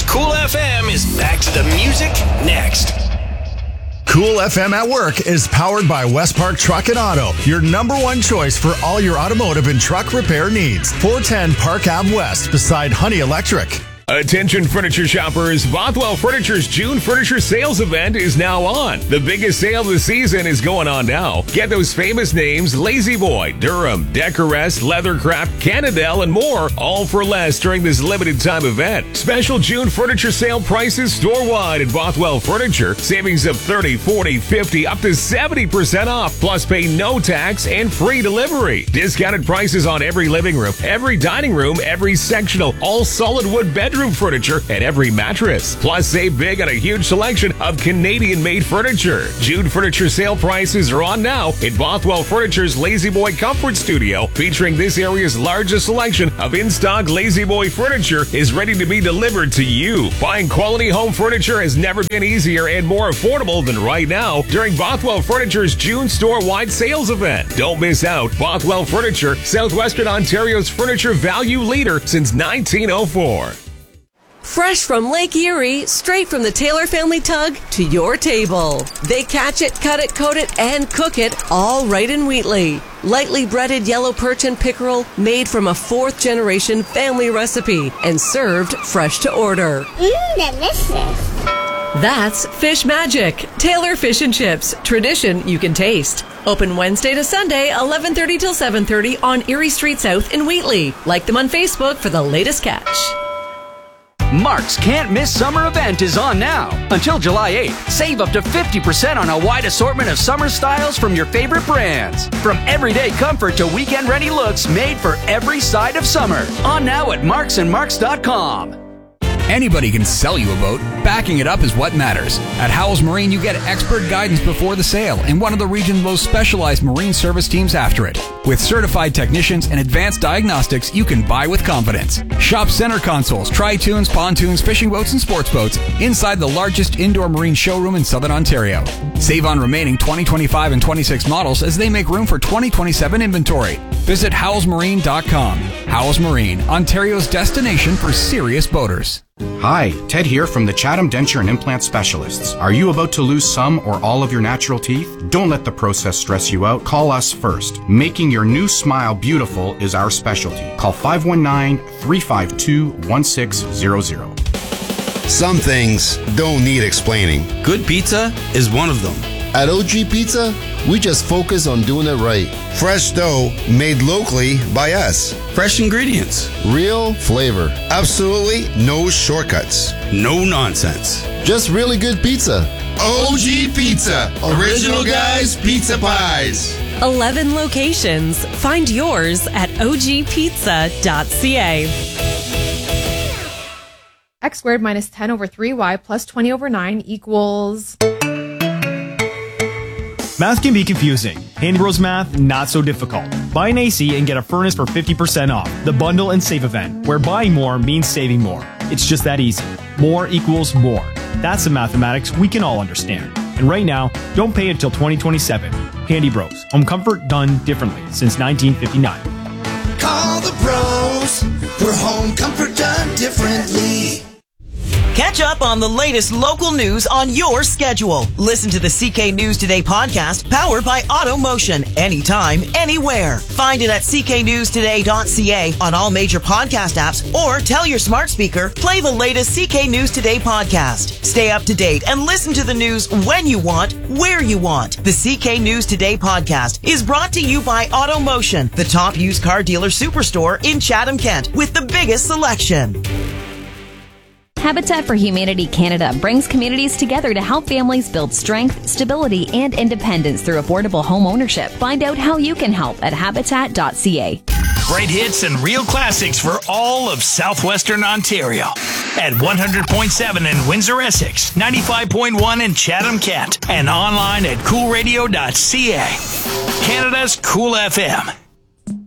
Cool FM is back to the music next. Cool FM at Work is powered by West Park Truck and Auto, your number one choice for all your automotive and truck repair needs. 410 Park Ave West beside Honey Electric. Attention furniture shoppers, Bothwell Furniture's June Furniture Sales event is now on. The biggest sale of the season is going on now. Get those famous names, Lazy Boy, Durham, Decorest, Leathercraft, Cannondale, and more, all for less during this limited time event. Special June Furniture Sale prices store-wide at Bothwell Furniture. Savings of 30, 40, 50, up to 70% off, plus pay no tax and free delivery. Discounted prices on every living room, every dining room, every sectional, all solid wood bedroom furniture, and every mattress. Plus, save big on a huge selection of Canadian-made furniture. June Furniture Sale prices are on now at Bothwell Furniture's Lazy Boy Comfort Studio, featuring this area's largest selection of in-stock Lazy Boy furniture is ready to be delivered to you. Buying quality home furniture has never been easier and more affordable than right now during Bothwell Furniture's June store-wide sales event. Don't miss out. Bothwell Furniture, Southwestern Ontario's furniture value leader since 1904. Fresh from Lake Erie, straight from the Taylor family tug to your table. They catch it, cut it, coat it, and cook it all right in Wheatley. Lightly breaded yellow perch and pickerel made from a 4th-generation family recipe and served fresh to order. Delicious. That's Fish Magic, Taylor Fish and Chips. Tradition you can taste. Open Wednesday to Sunday, 11:30 till 7:30 on Erie Street South in Wheatley. Like them on Facebook for the latest catch. Mark's Can't Miss Summer event is on now. Until July 8th, save up to 50% on a wide assortment of summer styles from your favorite brands. From everyday comfort to weekend-ready looks made for every side of summer. On now at marksandmarks.com. Anybody can sell you a boat. Backing it up is what matters. At Howells Marine, you get expert guidance before the sale and one of the region's most specialized marine service teams after it. With certified technicians and advanced diagnostics, you can buy with confidence. Shop center consoles, tri-tunes, pontoons, fishing boats, and sports boats inside the largest indoor marine showroom in Southern Ontario. Save on remaining 2025 and 26 models as they make room for 2027 inventory. Visit howellsmarine.com. Howells Marine, Ontario's destination for serious boaters. Hi, Ted here from the Chatham Denture and Implant Specialists. Are you about to lose some or all of your natural teeth? Don't let the process stress you out. Call us first. Making your new smile beautiful is our specialty. Call 519-352-1600. Some things don't need explaining. Good pizza is one of them. At OG Pizza, we just focus on doing it right. Fresh dough made locally by us. Fresh ingredients. Real flavor. Absolutely no shortcuts. No nonsense. Just really good pizza. OG Pizza. Original Guys Pizza Pies. 11 locations. Find yours at ogpizza.ca. X squared minus 10 over 3y plus 20 over 9 equals... Math can be confusing. Handy Bros Math, not so difficult. Buy an AC and get a furnace for 50% off. The Bundle and Save event, where buying more means saving more. It's just that easy. More equals more. That's the mathematics we can all understand. And right now, don't pay until 2027. Handy Bros. Home comfort done differently since 1959. Call the pros for home comfort done differently. Catch up on the latest local news on your schedule. Listen to the CK News Today podcast powered by AutoMotion anytime, anywhere. Find it at cknewstoday.ca on all major podcast apps or tell your smart speaker, play the latest CK News Today podcast. Stay up to date and listen to the news when you want, where you want. The CK News Today podcast is brought to you by AutoMotion, the top used car dealer superstore in Chatham, Kent, with the biggest selection. Habitat for Humanity Canada brings communities together to help families build strength, stability, and independence through affordable home ownership. Find out how you can help at habitat.ca. Great hits and real classics for all of southwestern Ontario. At 100.7 in Windsor, Essex, 95.1 in Chatham, Kent, and online at coolradio.ca. Canada's Cool FM.